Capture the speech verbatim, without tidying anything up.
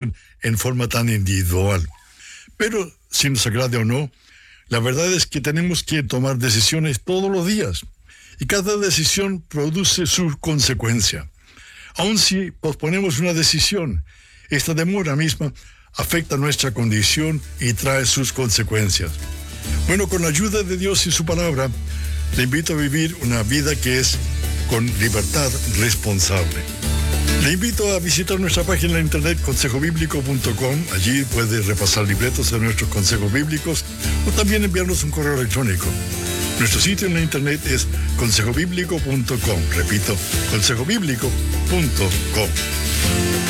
hacen en forma tan individual. Pero, si nos agrade o no, la verdad es que tenemos que tomar decisiones todos los días. Y cada decisión produce su consecuencia. Aun si posponemos una decisión, esta demora misma afecta nuestra condición y trae sus consecuencias. Bueno, con la ayuda de Dios y su palabra, le invito a vivir una vida que es con libertad responsable. Le invito a visitar nuestra página de internet consejo bíblico punto com. Allí puede repasar libretos de nuestros consejos bíblicos o también enviarnos un correo electrónico. Nuestro sitio en la internet es consejo bíblico punto com. Repito, consejo bíblico punto com.